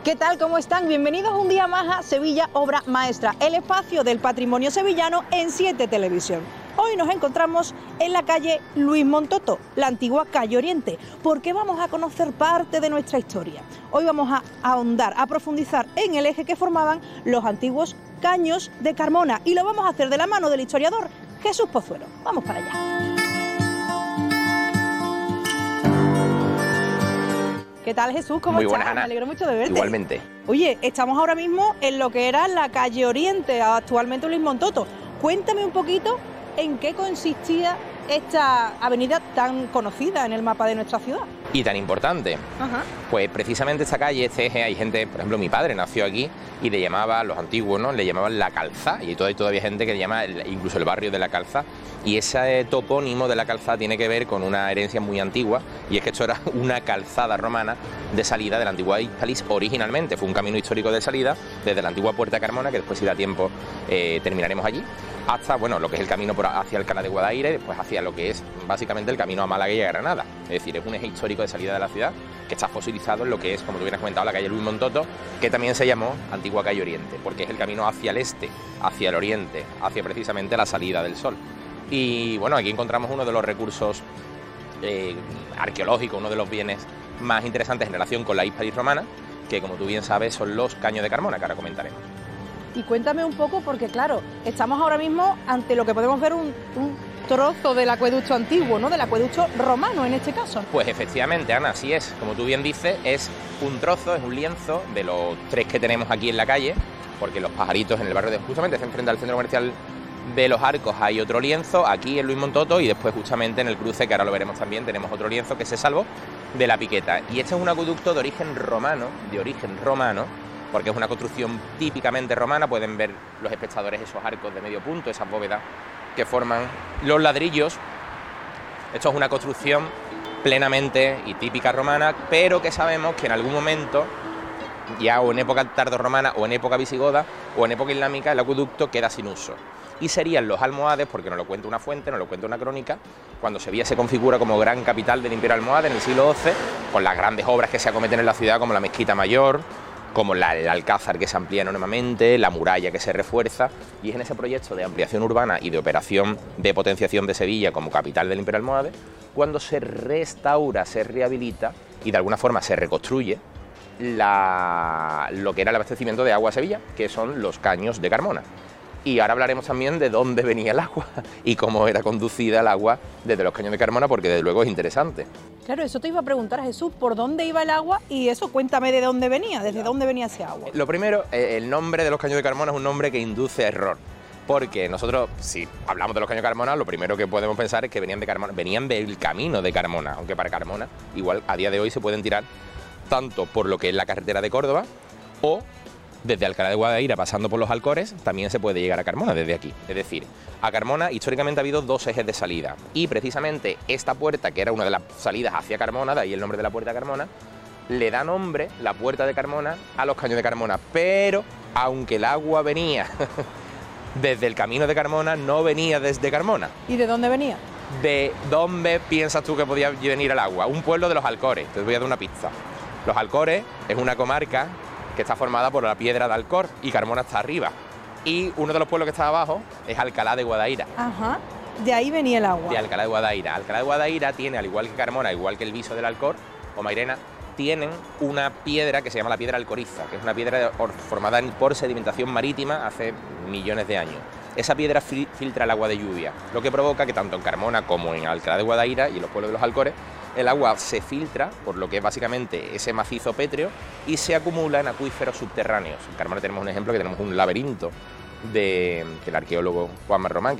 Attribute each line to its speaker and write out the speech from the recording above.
Speaker 1: ¿Qué tal? ¿Cómo están? Bienvenidos un día más a Sevilla Obra Maestra, el espacio del patrimonio sevillano en 7 Televisión. Hoy nos encontramos en la calle Luis Montoto, la antigua calle Oriente, porque vamos a conocer parte de nuestra historia. Hoy vamos a ahondar, a profundizar en el eje que formaban los antiguos caños de Carmona y lo vamos a hacer de la mano del historiador Jesús Pozuelo. Vamos para allá. ¿Qué tal, Jesús? ¿Cómo
Speaker 2: Muy
Speaker 1: estás?
Speaker 2: buenas, Ana.
Speaker 1: Me alegro mucho de verte.
Speaker 2: Igualmente.
Speaker 1: Oye, estamos ahora mismo en lo que era la calle Oriente, actualmente Luis Montoto. Cuéntame un poquito en qué consistía esta avenida tan conocida en el mapa de nuestra ciudad.
Speaker 2: Y tan importante.
Speaker 1: Ajá.
Speaker 2: Pues precisamente esta calle, este eje, hay gente, por ejemplo, mi padre nació aquí y le llamaba, los antiguos, ¿no? Le llamaban La Calzá, y hay todavía gente que le llama incluso el barrio de La Calzá. Y ese topónimo de La Calzá tiene que ver con una herencia muy antigua, y es que esto era una calzada romana de salida de la antigua Hispalis originalmente. Fue un camino histórico de salida desde la antigua Puerta de Carmona, que después, si da tiempo, terminaremos allí, hasta, bueno, lo que es el camino hacia Alcalá de Guadaira y después hacia lo que es básicamente el camino a Málaga y a Granada. Es decir, es un eje histórico de salida de la ciudad que está fosilizado en lo que es, como tú bien has comentado, la calle Luis Montoto, que también se llamó Antigua Calle Oriente, porque es el camino hacia el este, hacia el oriente, hacia precisamente la salida del sol. Y bueno, aquí encontramos uno de los recursos arqueológicos, uno de los bienes más interesantes en relación con la Hispalis romana, que, como tú bien sabes, son los caños de Carmona, que ahora comentaremos.
Speaker 1: Y cuéntame un poco, porque claro, estamos ahora mismo ante lo que podemos ver un trozo del acueducto antiguo, ¿no? Del acueducto romano en este caso.
Speaker 2: Pues efectivamente, Ana, así es. Como tú bien dices, es un trozo, es un lienzo de los 3 que tenemos aquí en la calle, porque Los Pajaritos, en el barrio de justamente se enfrenta al centro comercial de Los Arcos, hay otro lienzo, aquí en Luis Montoto, y después justamente en el cruce, que ahora lo veremos también, tenemos otro lienzo que se salvó de la Piqueta. Y este es un acueducto de origen romano, porque es una construcción típicamente romana. Pueden ver los espectadores esos arcos de medio punto, esas bóvedas que forman los ladrillos. Esto es una construcción plenamente y típica romana, pero que sabemos que en algún momento, ya o en época tardorromana o en época visigoda o en época islámica, el acueducto queda sin uso. Y serían los almohades, porque nos lo cuenta una fuente, nos lo cuenta una crónica, cuando Sevilla se configura como gran capital del Imperio almohade en el siglo XII, con las grandes obras que se acometen en la ciudad, como la Mezquita Mayor, como el Alcázar, que se amplía enormemente, la muralla, que se refuerza, y es en ese proyecto de ampliación urbana y de operación de potenciación de Sevilla como capital del Imperio almohade cuando se restaura, se rehabilita y de alguna forma se reconstruye lo que era el abastecimiento de agua a Sevilla, que son los caños de Carmona. Y ahora hablaremos también de dónde venía el agua y cómo era conducida el agua desde los caños de Carmona, porque desde luego es interesante.
Speaker 1: Claro, eso te iba a preguntar, Jesús, ¿por dónde iba el agua? Y eso, cuéntame de dónde venía, desde dónde venía ese agua.
Speaker 2: Lo primero, el nombre de los caños de Carmona es un nombre que induce a error, porque nosotros, si hablamos de los caños de Carmona, lo primero que podemos pensar es que venían de Carmona, venían del camino de Carmona, aunque para Carmona, igual a día de hoy se pueden tirar tanto por lo que es la carretera de Córdoba o desde Alcalá de Guadaira, pasando por los Alcores, también se puede llegar a Carmona desde aquí. Es decir, a Carmona históricamente ha habido 2 ejes de salida, y precisamente esta puerta, que era una de las salidas hacia Carmona, de ahí el nombre de la Puerta de Carmona, le da nombre, la Puerta de Carmona, a los caños de Carmona. Pero, aunque el agua venía desde el camino de Carmona, no venía desde Carmona.
Speaker 1: ¿Y de dónde venía?
Speaker 2: ¿De dónde piensas tú que podía venir el agua? Un pueblo de los Alcores, te voy a dar una pista. Los Alcores es una comarca que está formada por la piedra de Alcor, y Carmona está arriba. Y uno de los pueblos que está abajo es Alcalá de Guadaira.
Speaker 1: Ajá, de ahí venía el agua.
Speaker 2: De Alcalá de Guadaira. Alcalá de Guadaira tiene, al igual que Carmona, igual que el Viso del Alcor o Mairena, tienen una piedra que se llama la piedra alcoriza, que es una piedra formada por sedimentación marítima hace millones de años. Esa piedra filtra el agua de lluvia, lo que provoca que tanto en Carmona como en Alcalá de Guadaira y en los pueblos de los Alcores, el agua se filtra por lo que es básicamente ese macizo pétreo y se acumula en acuíferos subterráneos. En Carmona tenemos un ejemplo, que tenemos un laberinto del arqueólogo Juan Marromán,